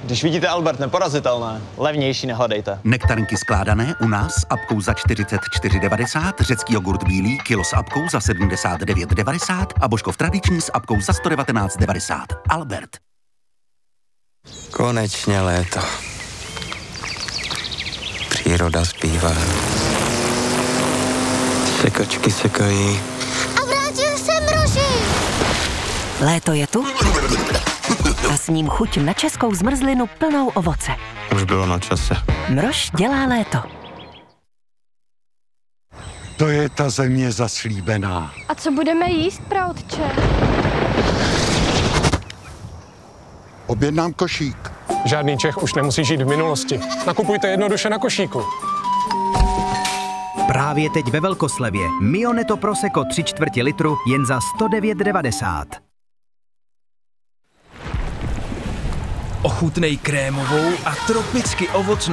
Když vidíte Albert neporazitelné, levnější nehledejte. Nektarinky skládané u nás s apkou za 44,90, řecký jogurt bílý kilo s apkou za 79,90 a Božkov tradiční s apkou za 119,90. Albert. Konečně léto. Příroda zpívá. Sekačky sekají. A vrátil se Mroží. Léto je tu a s ním chuť na českou zmrzlinu plnou ovoce. Už bylo na čase. Mrož dělá léto. To je ta země zaslíbená. A co budeme jíst, praotče? Objednám košík. Žádný Čech už nemusí žít v minulosti. Nakupujte jednoduše na košíku. Právě teď ve velkoslevě Mioneto Prosecco 3/4 litru jen za 109,90. Ochutnej krémovou a tropicky ovocnou